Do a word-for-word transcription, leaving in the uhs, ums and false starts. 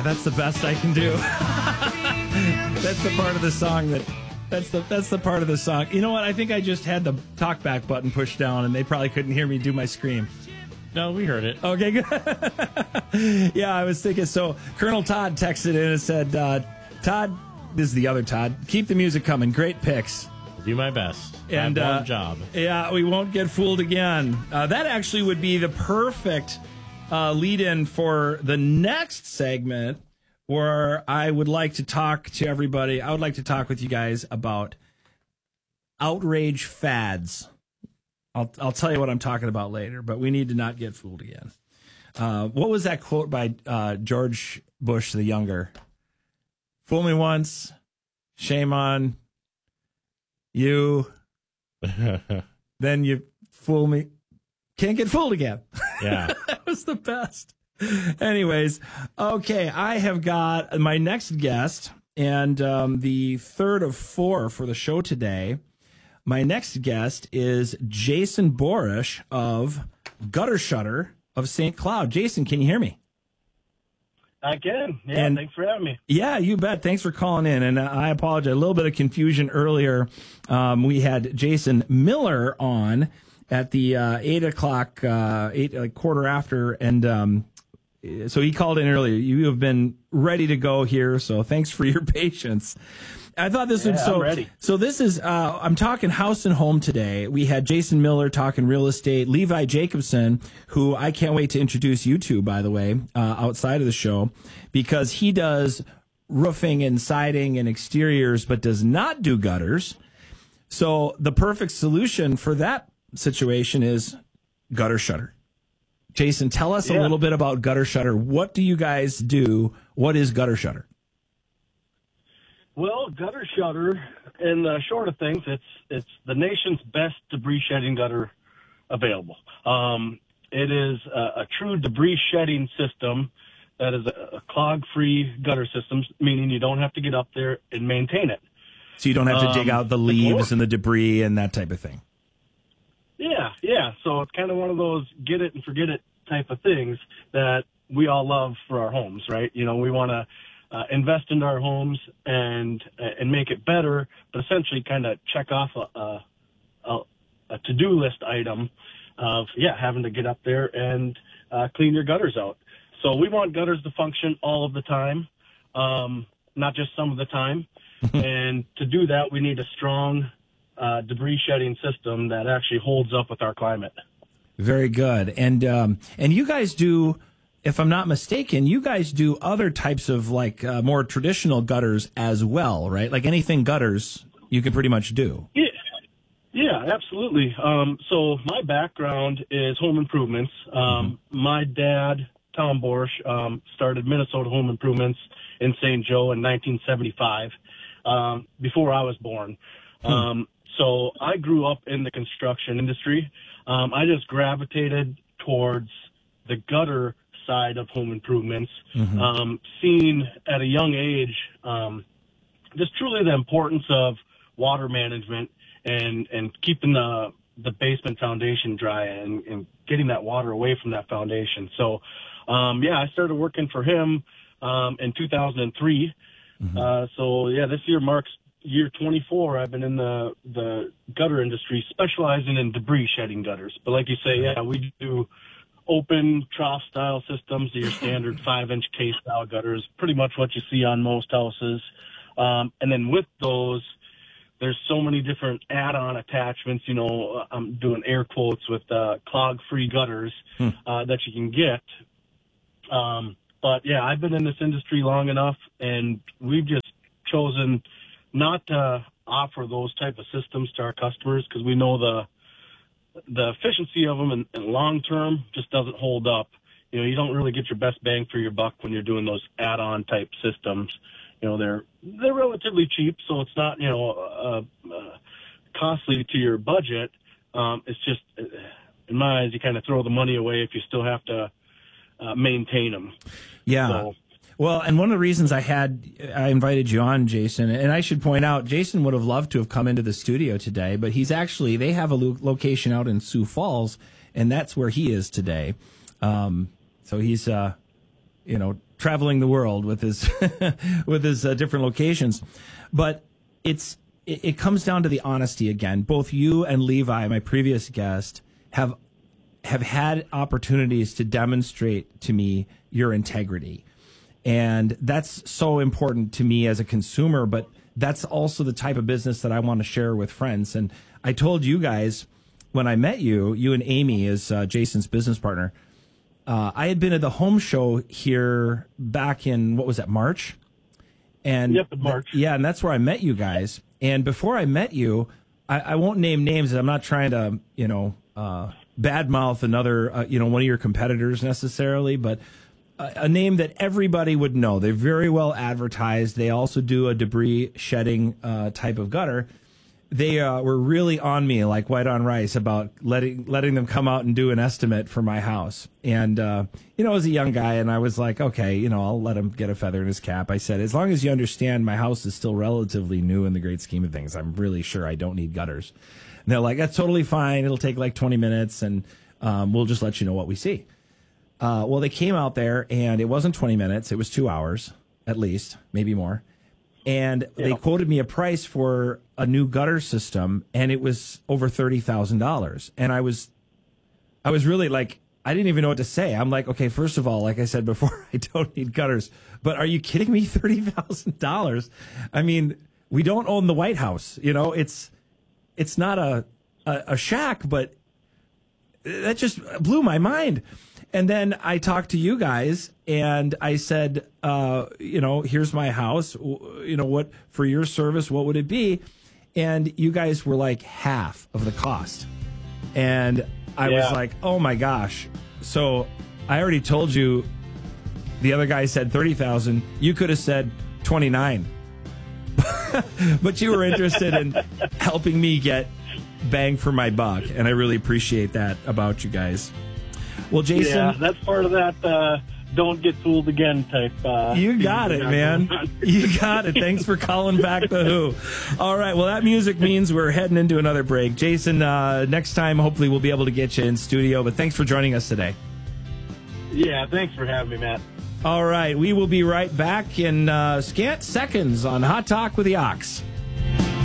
that's the best I can do. That's the part of the song that that's the that's the part of the song. You know what? I think I just had the talkback button pushed down, and they probably couldn't hear me do my scream. No, we heard it. Okay, good. Yeah, I was thinking. So Colonel Todd texted in and said, uh, "Todd, this is the other Todd. Keep the music coming. Great picks." Do my best. And I have one uh, job. Yeah, we won't get fooled again. Uh, that actually would be the perfect uh, lead-in for the next segment, where I would like to talk to everybody. I would like to talk with you guys about outrage fads. I'll I'll tell you what I'm talking about later, but we need to not get fooled again. Uh, what was that quote by uh, George Bush the Younger? Fool me once, shame on you. Then you fool me. Can't get fooled again. Yeah. That was the best. Anyways, okay, I have got my next guest, and um, the third of four for the show today. My next guest is Jason Borish of Gutter Shutter of Saint Cloud. Jason, can you hear me? I can. Yeah, and, thanks for having me. Yeah, you bet. Thanks for calling in. And uh, I apologize. A little bit of confusion earlier. Um, we had Jason Miller on at the uh, eight o'clock, uh, eight uh, quarter after, and um, so he called in earlier. You have been ready to go here, so thanks for your patience. I thought this yeah, would so. I'm ready. So this is. Uh, I'm talking house and home today. We had Jason Miller talking real estate. Levi Jacobson, who I can't wait to introduce you to, by the way, uh, outside of the show, because he does roofing and siding and exteriors, but does not do gutters. So the perfect solution for that situation is Gutter Shutter. Jason, tell us yeah. a little bit about Gutter Shutter. What do you guys do? What is Gutter Shutter? Well, Gutter Shutter, in the short of things, it's it's the nation's best debris shedding gutter available. Um, it is a, a true debris shedding system that is a, a clog-free gutter system, meaning you don't have to get up there and maintain it. So you don't have to um, dig out the leaves the and the debris and that type of thing. Yeah, yeah. So it's kind of one of those get it and forget it type of things that we all love for our homes, right? You know, we want to Uh, invest into our homes and uh, and make it better, but essentially kind of check off a, a, a, a to-do list item of, yeah, having to get up there and uh, clean your gutters out. So we want gutters to function all of the time, um, not just some of the time. And to do that, we need a strong uh, debris shedding system that actually holds up with our climate. Very good. And um, and you guys do... If I'm not mistaken, you guys do other types of like uh, more traditional gutters as well, right? Like anything gutters, you can pretty much do. Yeah, yeah, absolutely. Um, so my background is home improvements. Um, mm-hmm. My dad, Tom Borsch, um, started Minnesota Home Improvements in Saint Joe in nineteen seventy-five, um, before I was born. Hmm. Um, so I grew up in the construction industry. Um, I just gravitated towards the gutter side of home improvements, mm-hmm. um, seeing at a young age, um, just truly the importance of water management and, and keeping the, the basement foundation dry and, and getting that water away from that foundation. So, um, yeah, I started working for him, um, in two thousand three. Mm-hmm. Uh, so yeah, this year marks year twenty-four. I've been in the, the gutter industry specializing in debris shedding gutters. But like you say, yeah, we do open trough style systems, your standard five inch K style gutters, pretty much what you see on most houses. Um, and then with those, there's so many different add-on attachments. You know, I'm doing air quotes with uh, clog free gutters hmm. uh, that you can get. Um, but yeah, I've been in this industry long enough, and we've just chosen not to offer those type of systems to our customers because we know the the efficiency of them in, in long term just doesn't hold up. You know, you don't really get your best bang for your buck when you're doing those add-on type systems. You know, they're they're relatively cheap, so it's not, you know, uh, uh, costly to your budget. Um, it's just, in my eyes, you kind of throw the money away if you still have to uh, maintain them. Yeah. So, well, and one of the reasons I had I invited you on, Jason, and I should point out, Jason would have loved to have come into the studio today, but he's actually, they have a lo- location out in Sioux Falls, and that's where he is today. Um, so he's uh, you know, traveling the world with his with his uh, different locations. But it's it, it comes down to the honesty again. Both you and Levi, my previous guest, have have had opportunities to demonstrate to me your integrity. And that's so important to me as a consumer, but that's also the type of business that I want to share with friends. And I told you guys when I met you, you and Amy is uh, Jason's business partner. Uh, I had been at the home show here back in, what was that, March? And Yep, in March. Th- yeah, and that's where I met you guys. And before I met you, I, I won't name names. I'm not trying to, you know, uh, badmouth another, uh, you know, one of your competitors necessarily, but a, a name that everybody would know. They're very well advertised. They also do a debris shedding uh, type of gutter. They uh, were really on me like white on rice about letting letting them come out and do an estimate for my house. And, uh, you know, as a young guy, and I was like, okay, you know, I'll let him get a feather in his cap. I said, as long as you understand my house is still relatively new in the great scheme of things, I'm really sure I don't need gutters. And they're like, that's totally fine. It'll take like twenty minutes, and um, we'll just let you know what we see. Uh, well, they came out there, and it wasn't twenty minutes. It was two hours at least, maybe more. And yeah. They quoted me a price for a new gutter system, and it was over thirty thousand dollars. And I was, I was really like, I didn't even know what to say. I'm like, okay, first of all, like I said before, I don't need gutters. But are you kidding me? thirty thousand dollars? I mean, we don't own the White House. You know, it's it's not a, a, a shack, but that just blew my mind. And then I talked to you guys, and I said, uh, you know, here's my house. You know, what for your service, what would it be? And you guys were like half of the cost. And I yeah. was like, oh my gosh. So I already told you the other guy said thirty thousand. You could have said twenty-nine. But you were interested in helping me get bang for my buck. And I really appreciate that about you guys. Well, Jason, yeah, that's part of that uh, don't get fooled again type. Uh, you got it, man. You got it. Thanks for calling back the Who. All right. Well, that music means we're heading into another break. Jason, uh, next time, hopefully we'll be able to get you in studio. But thanks for joining us today. Yeah, thanks for having me, Matt. All right. We will be right back in uh, scant seconds on Hot Talk with the Ox.